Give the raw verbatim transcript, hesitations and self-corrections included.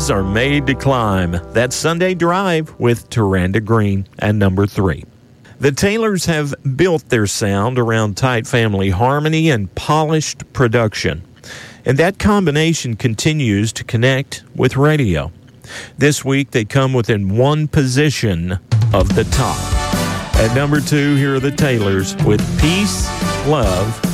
are made to climb. That's Sunday Drive with Taranda Green at number three. The Taylors have built their sound around tight family harmony and polished production, and that combination continues to connect with radio. This week, they come within one position of the top. At number two, here are the Taylors with Peace, Love,